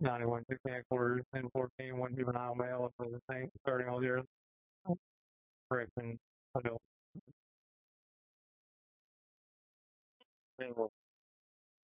91 16 quarters, 1014, one juvenile male for the same starting all year. Correction, adult.